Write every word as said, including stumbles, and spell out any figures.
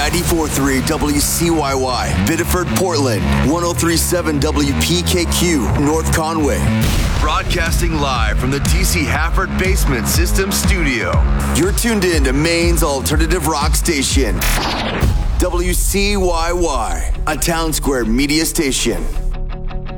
ninety-four point three W C Y Y, Biddeford, Portland, one oh three point seven W P K Q, North Conway. Broadcasting live from the D C Hafford Basement System Studio. You're tuned in to Maine's alternative rock station, W C Y Y, a Town Square media station.